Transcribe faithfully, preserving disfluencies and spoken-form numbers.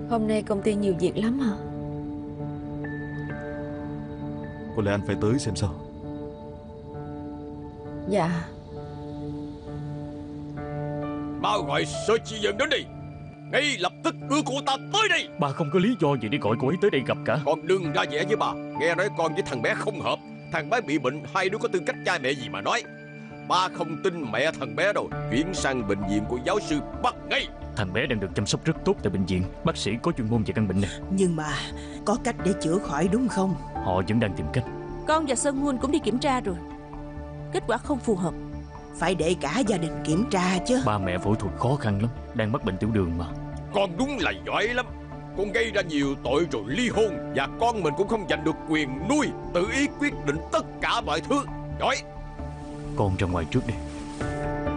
Hôm nay công ty nhiều việc lắm hả? Có lẽ anh phải tới xem sao. Dạ. Mau gọi sơ chi dân đến đi. Ngay lập tức đưa cô ta tới đây. Ba không có lý do gì để gọi cô ấy tới đây gặp cả. Con đừng ra vẻ với bà. Nghe nói con với thằng bé không hợp. Thằng bé bị bệnh, hai đứa có tư cách cha mẹ gì mà nói. Ba không tin mẹ thằng bé đâu. Chuyển sang bệnh viện của giáo sư Bắc ngay. Thằng bé đang được chăm sóc rất tốt tại bệnh viện. Bác sĩ có chuyên môn về căn bệnh này. Nhưng mà có cách để chữa khỏi đúng không? Họ vẫn đang tìm cách. Con và Sơn Hun cũng đi kiểm tra rồi, kết quả không phù hợp. Phải để cả gia đình kiểm tra chứ. Ba mẹ phẫu thuật khó khăn lắm, đang mắc bệnh tiểu đường mà. Con đúng là giỏi lắm. Con gây ra nhiều tội rồi ly hôn. Và con mình cũng không giành được quyền nuôi, tự ý quyết định tất cả mọi thứ. Giỏi. Con ra ngoài trước đi.